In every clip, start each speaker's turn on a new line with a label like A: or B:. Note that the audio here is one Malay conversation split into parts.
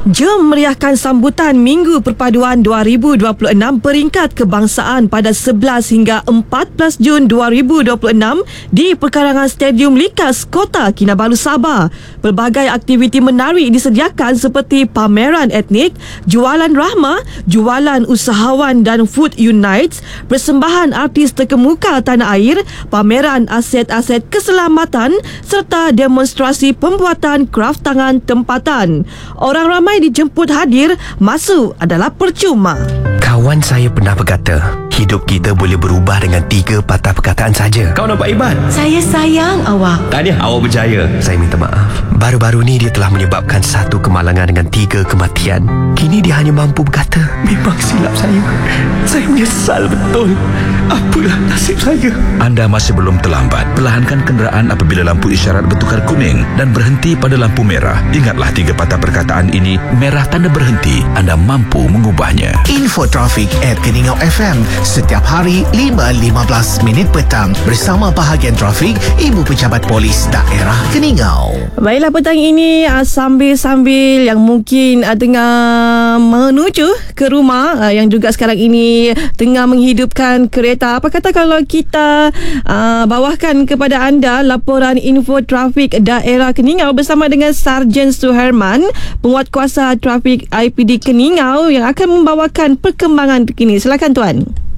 A: Jom meriahkan sambutan Minggu Perpaduan 2026 peringkat kebangsaan pada 11 hingga 14 Jun 2026 di perkarangan Stadium Likas, Kota Kinabalu, Sabah. Pelbagai aktiviti menarik disediakan seperti pameran etnik, jualan rahmah, jualan usahawan dan Food Unites, persembahan artis terkemuka tanah air, pameran aset-aset keselamatan serta demonstrasi pembuatan kraf tangan tempatan. Orang ramai dijemput hadir, masuk adalah percuma.
B: Kawan saya pernah berkata, hidup kita boleh berubah dengan 3 patah perkataan saja.
C: Kau nampak hebat.
D: Saya sayang awak.
C: Tahniah, awak berjaya.
B: Saya minta maaf. Baru-baru ni dia telah menyebabkan 1 kemalangan dengan 3 kematian. Kini dia hanya mampu berkata,
C: Memang silap saya. Saya menyesal betul. Apalah nasib saya.
E: Anda masih belum terlambat. Perlahankan kenderaan apabila lampu isyarat bertukar kuning dan berhenti pada lampu merah. Ingatlah 3 patah perkataan ini. Merah tanda berhenti. Anda mampu mengubahnya.
F: Info trafik @Keningau FM setiap hari 5.15 minit petang bersama bahagian trafik Ibu Pejabat Polis Daerah Keningau.
A: Baiklah, petang ini sambil-sambil yang mungkin tengah menuju ke rumah, yang juga sekarang ini tengah menghidupkan kereta, apa kata kalau kita bawahkan kepada anda laporan info trafik daerah Keningau bersama dengan Sarjan Suherman, penguatkuasa trafik IPD Keningau yang akan membawakan perkembangan terkini. Silakan tuan.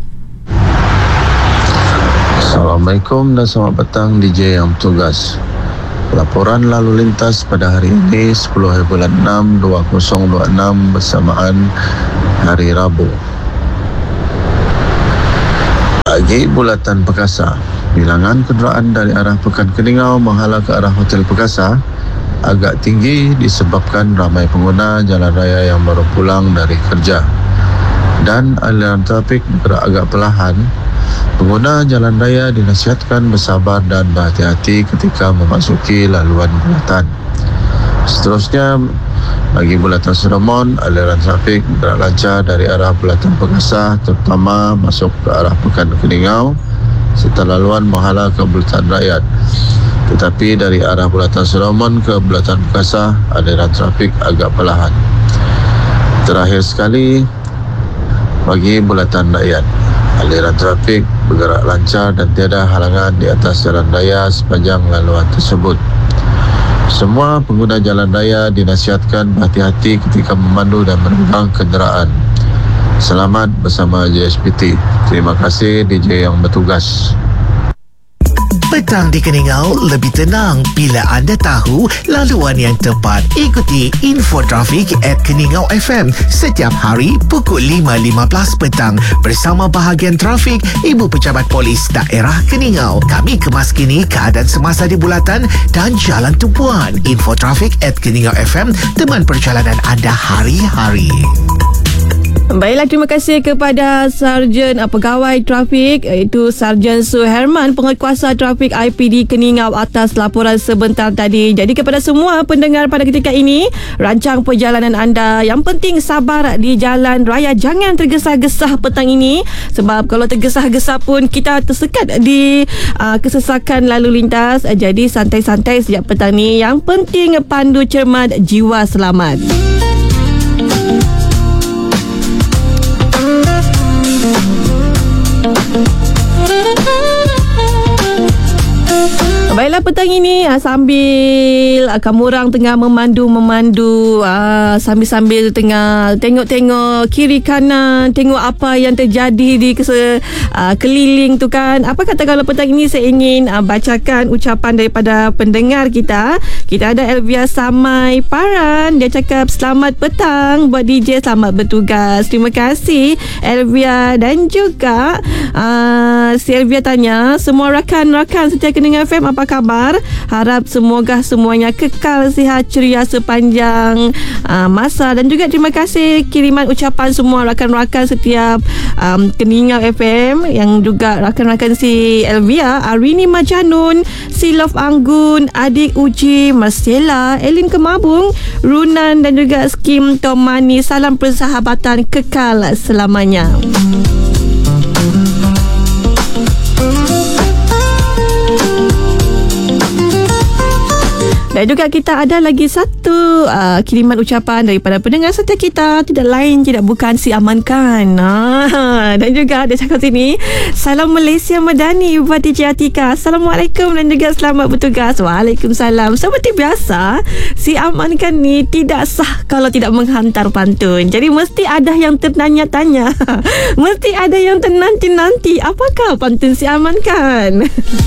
G: Assalamualaikum dan selamat petang DJ yang bertugas. Laporan lalu lintas pada hari ini 10 bulan 6 2026 bersamaan hari Rabu. Bagi Bulatan Perkasa, bilangan kenderaan dari arah Pekan Keningau menghala ke arah Hotel Perkasa agak tinggi disebabkan ramai pengguna jalan raya yang baru pulang dari kerja dan aliran trafik bergerak agak perlahan. Pengguna jalan raya dinasihatkan bersabar dan berhati-hati ketika memasuki laluan bulatan. Seterusnya, bagi Bulatan Solomon, aliran trafik bergerak lancar dari arah Bulatan Perkasa terutama masuk ke arah Pekan Keningau serta laluan menghala ke Bulatan Rakyat. Tetapi dari arah Bulatan Solomon ke Bulatan Perkasa, aliran trafik agak perlahan. Terakhir sekali, bagi Bulatan Rakyat, aliran trafik bergerak lancar dan tiada halangan di atas jalan raya sepanjang laluan tersebut. Semua pengguna jalan raya dinasihatkan berhati-hati ketika memandu dan menerbang kenderaan. Selamat bersama JSPT. Terima kasih DJ yang bertugas.
F: Petang di Keningau lebih tenang bila anda tahu laluan yang tepat. Ikuti info trafik @Keningau FM setiap hari pukul 5.15 petang bersama bahagian trafik Ibu Pejabat Polis Daerah Keningau. Kami kemaskini keadaan semasa di bulatan dan jalan tumpuan. Info trafik @Keningau FM, teman perjalanan anda hari-hari.
A: Baiklah, terima kasih kepada Sarjan Pegawai Trafik iaitu Sarjan Suherman, penguatkuasa trafik IPD Keningau atas laporan sebentar tadi. Jadi kepada semua pendengar pada ketika ini, rancang perjalanan anda, yang penting sabar di jalan raya, jangan tergesa-gesa petang ini sebab kalau tergesa-gesa pun kita tersekat di kesesakan lalu lintas. Jadi santai-santai sejak petang ni, yang penting pandu cermat, jiwa selamat. Baiklah, petang ini sambil kamu orang tengah memandu sambil-sambil tengah tengok-tengok kiri kanan, tengok apa yang terjadi di keliling tu kan. Apa kata kalau petang ini saya ingin bacakan ucapan daripada pendengar kita. Kita ada Elvia Samai Paran. Dia cakap selamat petang buat DJ, selamat bertugas. Terima kasih Elvia. Dan juga si Elvia tanya, semua rakan-rakan setia Keningau FM, apa khabar? Harap semoga semuanya kekal sihat ceria sepanjang masa. Dan juga terima kasih kiriman ucapan semua rakan-rakan setiap Keningau FM, yang juga rakan-rakan si Elvia, Arini Majanun, si Love Anggun, Adik Uji, Marcella, Elin Kemabung, Runan dan juga Skim Tomani. Salam persahabatan kekal selamanya. Dan juga kita ada lagi satu kiriman ucapan daripada pendengar setia kita, tidak lain tidak bukan si Amankan. Dan juga dia cakap sini, salam Malaysia Madani Ibu Hati Atika. Assalamualaikum dan juga selamat bertugas. Waalaikumsalam. Seperti biasa, si Amankan ni tidak sah kalau tidak menghantar pantun. Jadi mesti ada yang ternanya-tanya. Mesti ada yang ternanti-nanti. Apakah pantun si Amankan?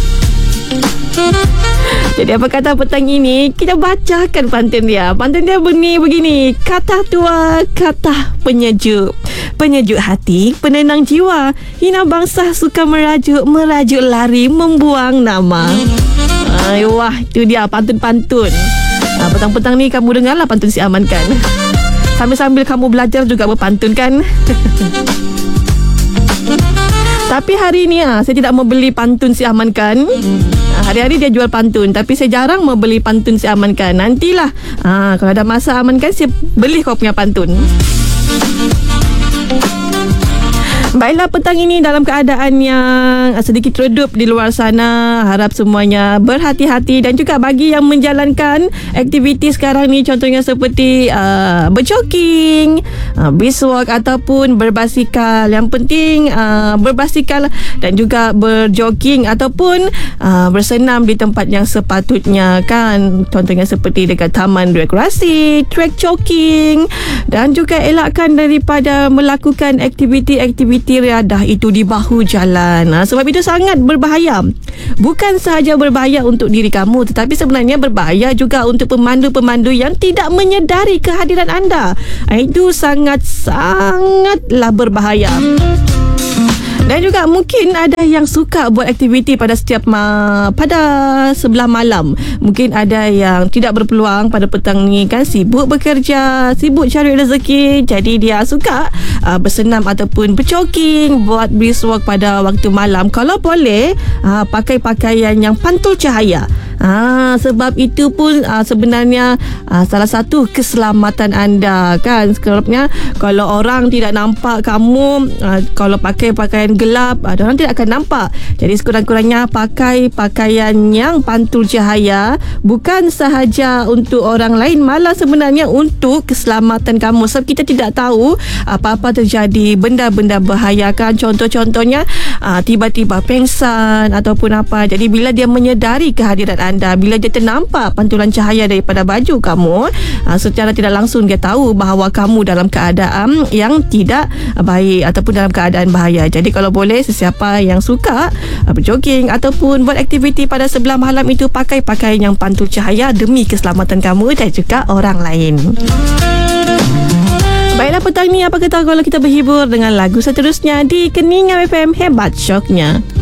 A: Jadi apa kata petang ini, kita bacakan pantun dia. Pantun dia begini. Kata tua, kata penyejuk, penyejuk hati, penenang jiwa, hina bangsa suka merajuk lari, membuang nama. Wah, itu dia pantun-pantun. Petang-petang ni kamu dengarlah pantun si Amankan. Sambil-sambil kamu belajar juga berpantun kan. Tapi hari ni saya tidak membeli pantun si Amankan. Hari-hari dia jual pantun, tapi saya jarang membeli pantun si Amankan. Nantilah kalau ada masa Amankan, saya beli kau punya pantun. Baiklah, petang ini dalam keadaan yang sedikit redup di luar sana. Harap semuanya berhati-hati. Dan juga bagi yang menjalankan aktiviti sekarang ni, contohnya seperti berjogging, brisk walk ataupun berbasikal. Yang penting berbasikal dan juga berjogging ataupun bersenam di tempat yang sepatutnya kan. Contohnya seperti dekat taman rekreasi, track jogging. Dan juga elakkan daripada melakukan aktiviti-aktiviti riadah itu di bahu jalan. Sebab itu sangat berbahaya. Bukan sahaja berbahaya untuk diri kamu, tetapi sebenarnya berbahaya juga untuk pemandu-pemandu yang tidak menyedari kehadiran anda. Itu sangat-sangatlah berbahaya. Dan juga mungkin ada yang suka buat aktiviti pada pada sebelah malam. Mungkin ada yang tidak berpeluang pada petang ni kan, sibuk bekerja, sibuk cari rezeki. Jadi dia suka bersenam ataupun berjogging, buat brisk walk pada waktu malam. Kalau boleh, pakai pakaian yang pantul cahaya. Sebab itu pun sebenarnya salah satu keselamatan anda kan. Sebabnya kalau orang tidak nampak kamu, kalau pakai pakaian gelap, orang tidak akan nampak. Jadi sekurang-kurangnya pakai pakaian yang pantul cahaya, bukan sahaja untuk orang lain, malah sebenarnya untuk keselamatan kamu. Sebab kita tidak tahu apa-apa terjadi, benda-benda bahaya kan. Contohnya tiba-tiba pengsan ataupun apa. Jadi bila dia menyedari kehadiran anda, bila dia ternampak pantulan cahaya daripada baju kamu, secara tidak langsung dia tahu bahawa kamu dalam keadaan yang tidak baik ataupun dalam keadaan bahaya. Jadi kalau boleh, sesiapa yang suka berjogging ataupun buat aktiviti pada sebelah malam itu, pakai pakaian yang pantul cahaya demi keselamatan kamu dan juga orang lain. Baiklah, petang ni apa kata kalau kita berhibur dengan lagu seterusnya di Keningau FM, hebat syoknya.